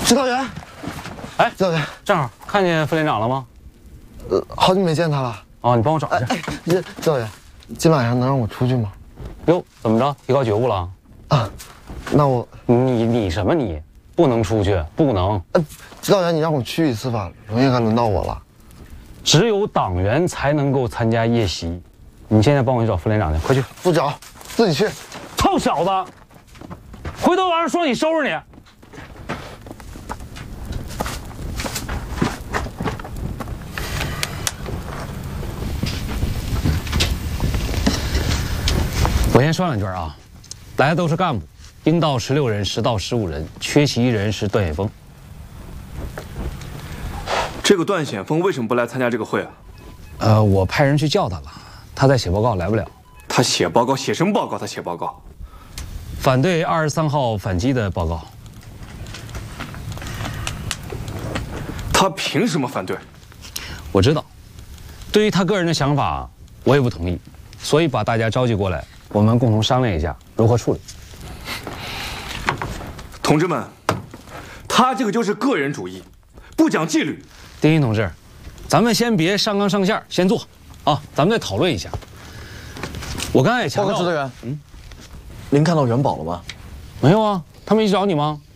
指导员， 哎， 指导员， 正好看见副连长了吗？ 好久没见他了。 哦，你帮我找一下。 指导员，今晚上能让我出去吗？ 哟，怎么着？提高觉悟了？ 啊，那我你什么你？不能出去，不能。 指导员，你让我去一次吧，荣誉该轮到我了。 只有党员才能够参加夜袭。你现在帮我去找副连长去，快去！ 不找，自己去。 臭小子，回头晚上说你收拾你。我先说两句啊，来的都是干部，应到16人，实到15人，缺席1人是段显峰。 这个段显峰为什么不来参加这个会啊？ 我派人去叫他了，他在写报告，来不了。 他写报告写什么报告？他写报告， 反对23号反击的报告。 他凭什么反对？ 我知道，对于他个人的想法，我也不同意，所以把大家召集过来，我们共同商量一下如何处理。 同志们，他这个就是个人主义，不讲纪律。 丁一同志，咱们先别上纲上线，先坐啊，咱们再讨论一下。我刚才也强调， 报告指导员，您看到元宝了吗？ 没有啊，他没去找你吗？